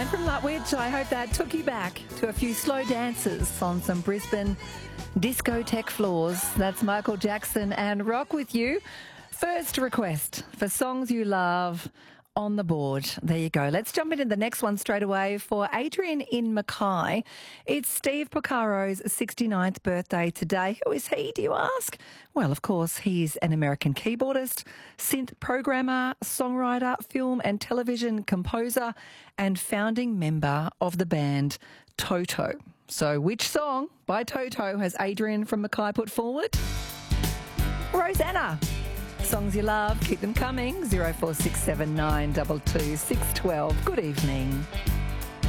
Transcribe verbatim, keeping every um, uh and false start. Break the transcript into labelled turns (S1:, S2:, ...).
S1: And from Lutwich, I hope that took you back to a few slow dances on some Brisbane discotheque floors. That's Michael Jackson and Rock With You. First request for songs you love on the board. There you go. Let's jump into the next one straight away for Adrian in Mackay. It's Steve Porcaro's sixty-ninth birthday today. Who is he, do you ask? Well, of course, he's an American keyboardist, synth programmer, songwriter, film and television composer, and founding member of the band Toto. So which song by Toto has Adrian from Mackay put forward? Rosanna. Songs you love, keep them coming. zero four six seven nine two two six one two. Good evening.